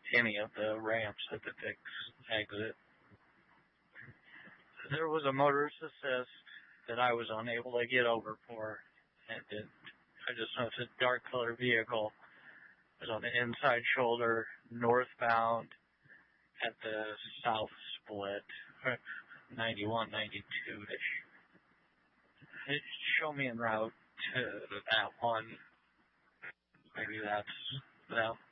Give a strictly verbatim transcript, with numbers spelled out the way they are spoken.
any of the ramps at the Dix exit. There was a motorist assist that I was unable to get over for. And it, I just noticed a dark colored vehicle. It was on the inside shoulder, northbound, at the south split, ninety-one, ninety-two-ish. It showed me en route to that one. Maybe that's that